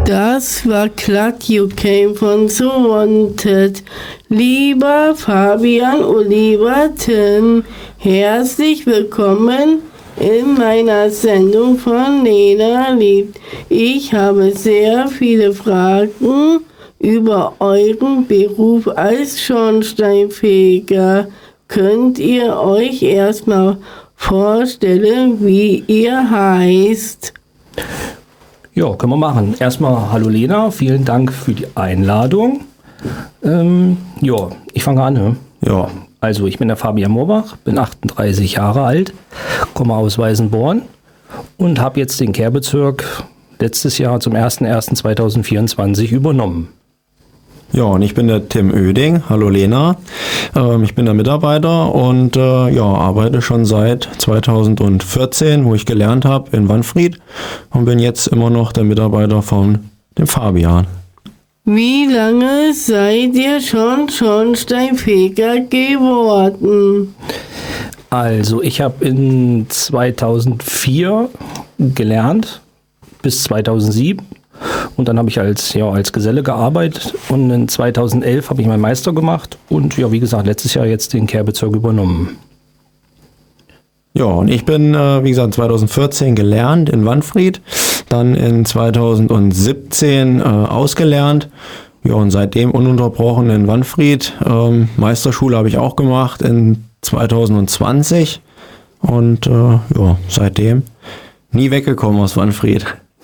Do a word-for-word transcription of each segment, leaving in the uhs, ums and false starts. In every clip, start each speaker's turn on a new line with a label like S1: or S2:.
S1: Das war Cluck U K von So Wanted. Lieber Fabian Oliverton, herzlich willkommen in meiner Sendung von Lena liebt. Ich habe sehr viele Fragen über euren Beruf als Schornsteinfeger. Könnt ihr euch erstmal vorstellen, wie ihr heißt?
S2: Ja, können wir machen. Erstmal hallo Lena, vielen Dank für die Einladung. Ähm, ja, ich fange an. Ne? Ja, also ich bin der Fabian Moorbach, bin achtunddreißig Jahre alt, komme aus Weißenborn und habe jetzt den Kehrbezirk letztes Jahr zum ersten ersten zweitausendvierundzwanzig übernommen.
S3: Ja, und ich bin der Tim Oeding. Hallo Lena. Ähm, ich bin der Mitarbeiter und äh, ja, arbeite schon seit zweitausendvierzehn, wo ich gelernt habe, in Wanfried und bin jetzt immer noch der Mitarbeiter von dem Fabian.
S1: Wie lange seid ihr schon Schornsteinfeger geworden?
S2: Also ich habe in zweitausendvier gelernt bis zweitausendsieben. Und dann habe ich als, ja, als Geselle gearbeitet und in zweitausendelf habe ich meinen Meister gemacht und ja, wie gesagt, letztes Jahr jetzt den Kehrbezirk übernommen.
S3: Ja, und ich bin, äh, wie gesagt, zweitausendvierzehn gelernt in Wanfried, dann in zweitausendsiebzehn äh, ausgelernt. Ja, und seitdem ununterbrochen in Wanfried. Ähm, Meisterschule habe ich auch gemacht in zweitausendzwanzig und äh, ja, seitdem nie weggekommen aus Wanfried.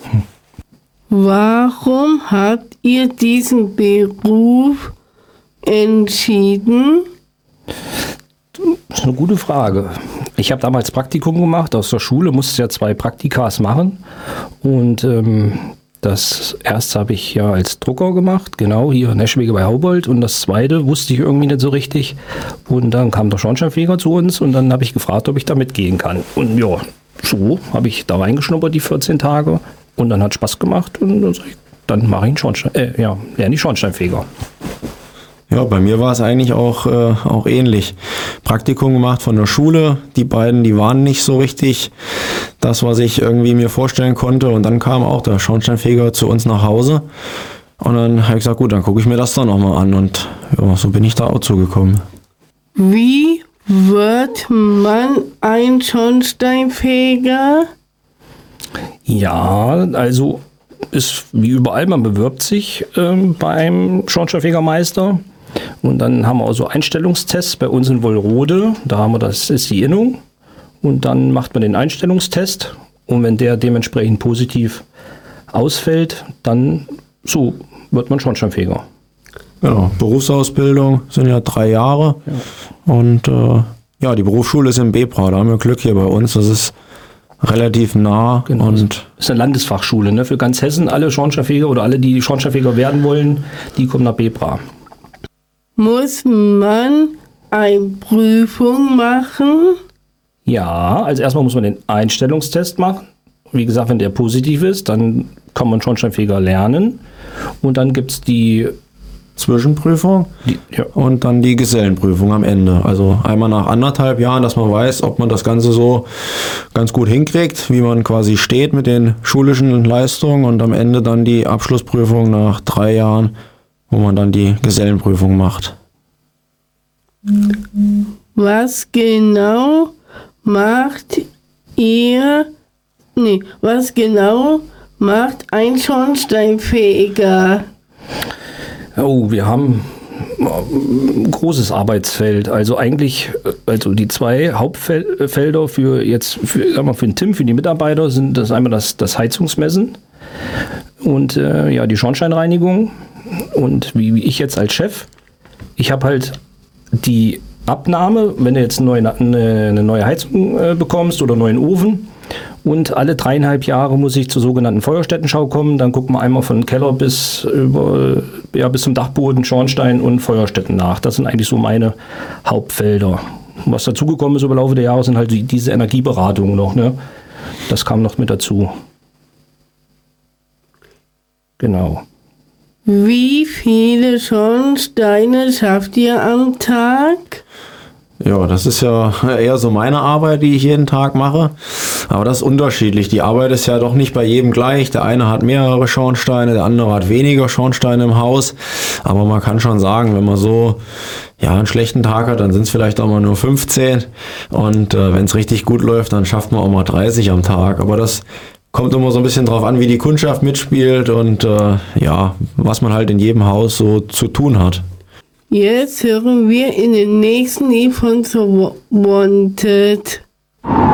S1: Warum habt ihr diesen Beruf entschieden?
S2: Das ist eine gute Frage. Ich habe damals Praktikum gemacht. Aus der Schule musste ja zwei Praktikas machen. Und ähm, das erste habe ich ja als Drucker gemacht, genau, hier in Eschwege bei Haubold. Und das zweite wusste ich irgendwie nicht so richtig. Und dann kam der Schornsteinfeger zu uns und dann habe ich gefragt, ob ich da mitgehen kann. Und ja, so habe ich da reingeschnuppert, die vierzehn Tage. Und dann hat Spaß gemacht und dann, dann mache ich einen Schornstein, äh, ja, lerne ich Schornsteinfeger.
S3: Ja, bei mir war es eigentlich auch, äh, auch ähnlich. Praktikum gemacht von der Schule. Die beiden, die waren nicht so richtig das, was ich irgendwie mir vorstellen konnte. Und dann kam auch der Schornsteinfeger zu uns nach Hause. Und dann habe ich gesagt, gut, dann gucke ich mir das dann nochmal an. Und ja, so bin ich da auch zugekommen.
S1: Wie wird man ein Schornsteinfeger?
S2: Ja, also ist wie überall, man bewirbt sich ähm, beim Schornsteinfegermeister und dann haben wir auch so Einstellungstests bei uns in Wollrode, da haben wir das ist die Innung und dann macht man den Einstellungstest und wenn der dementsprechend positiv ausfällt, dann so wird man Schornsteinfeger.
S3: Genau, Berufsausbildung sind ja drei Jahre ja. und äh, ja, die Berufsschule ist in Bebra, da haben wir Glück hier bei uns, das ist relativ nah.
S2: Genau.
S3: Und
S2: das ist eine Landesfachschule, ne? Für ganz Hessen, alle Schornsteinfeger oder alle, die Schornsteinfeger werden wollen, die kommen nach Bebra.
S1: Muss man eine Prüfung machen?
S2: Ja, also erstmal muss man den Einstellungstest machen. Wie gesagt, wenn der positiv ist, dann kann man Schornsteinfeger lernen. Und dann gibt es die
S3: Zwischenprüfung
S2: die, ja.
S3: und dann die Gesellenprüfung am Ende. Also einmal nach anderthalb Jahren, dass man weiß, ob man das Ganze so ganz gut hinkriegt, wie man quasi steht mit den schulischen Leistungen und am Ende dann die Abschlussprüfung nach drei Jahren, wo man dann die Gesellenprüfung macht.
S1: Was genau macht ihr, nee, was genau macht ein Schornsteinfeger?
S2: Oh, wir haben ein großes Arbeitsfeld. Also eigentlich, also die zwei Hauptfelder für jetzt, für, sagen wir, für den Tim, für die Mitarbeiter sind das einmal das, das Heizungsmessen und äh, ja die Schornsteinreinigung und wie, wie ich jetzt als Chef. Ich habe halt die Abnahme, wenn du jetzt eine neue, eine, eine neue Heizung äh, bekommst oder einen neuen Ofen. Und alle dreieinhalb Jahre muss ich zur sogenannten Feuerstättenschau kommen. Dann gucken wir einmal von Keller bis, über, ja, bis zum Dachboden, Schornstein und Feuerstätten nach. Das sind eigentlich so meine Hauptfelder. Was dazugekommen ist über Laufe der Jahre sind halt die, diese Energieberatungen noch. Ne? Das kam noch mit dazu. Genau.
S1: Wie viele Schornsteine schafft ihr am Tag?
S3: Ja, das ist ja eher so meine Arbeit, die ich jeden Tag mache. Aber das ist unterschiedlich. Die Arbeit ist ja doch nicht bei jedem gleich. Der eine hat mehrere Schornsteine, der andere hat weniger Schornsteine im Haus. Aber man kann schon sagen, wenn man so ja einen schlechten Tag hat, dann sind es vielleicht auch mal nur fünfzehn. Und äh, wenn es richtig gut läuft, dann schafft man auch mal dreißig am Tag. Aber das kommt immer so ein bisschen drauf an, wie die Kundschaft mitspielt und äh, ja, was man halt in jedem Haus so zu tun hat.
S1: Jetzt hören wir in den nächsten Lied von So Wanted.